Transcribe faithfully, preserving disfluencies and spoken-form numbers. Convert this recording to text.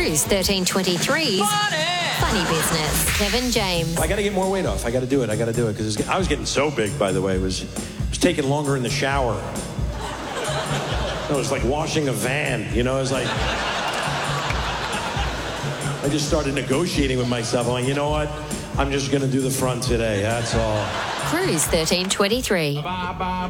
Cruise thirteen twenty-three's Funny Business. Kevin James. I got to get more weight off. I got to do it. I got to do it because I was getting so big. By the way, it was it was taking longer in the shower. It was like washing a van. You know, it was like I just started negotiating with myself. I'm like, you know what? I'm just going to do the front today. That's all. Cruise thirteen twenty-three.